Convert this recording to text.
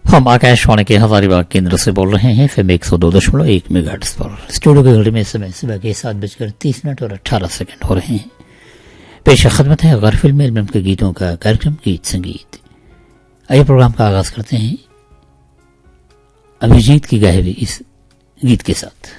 हम आकाशवाणी के हजारीबाग केंद्र से बोल रहे हैं FM 102.1 मेगाहर्ट्ज पर। स्टूडियो की घड़ी में समय सुबह के 7:30 और 18 हो रहे हैं। पेश खदमत है गैर फिल्मी एल्बम के गीतों का कार्यक्रम गीत संगीत। आइए प्रोग्राम का आगाज करते हैं अभिजीत की गाई हुई इस गीत के साथ।